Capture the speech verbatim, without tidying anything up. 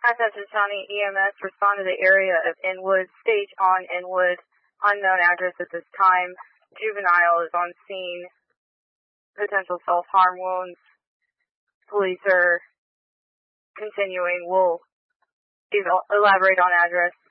Attention County E M S, respond to the area of Inwood, stage on Inwood, unknown address at this time. Juvenile is on scene, potential self-harm wounds. Police are continuing. We'll elaborate on address